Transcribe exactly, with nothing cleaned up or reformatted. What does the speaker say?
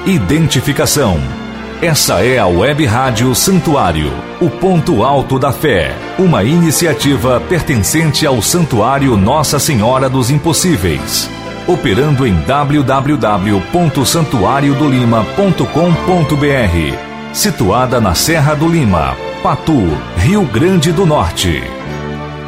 identificação. Essa é a Web Rádio Santuário, o ponto alto da fé, uma iniciativa pertencente ao Santuário Nossa Senhora dos Impossíveis, operando em w w w ponto santuário do lima ponto com ponto b r, situada na Serra do Lima, Patu, Rio Grande do Norte.